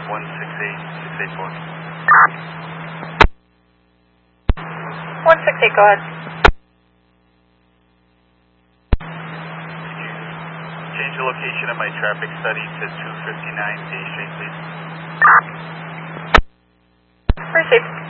168684. 168, go ahead. Change the location of my traffic study to 259 Day Street, please. Received.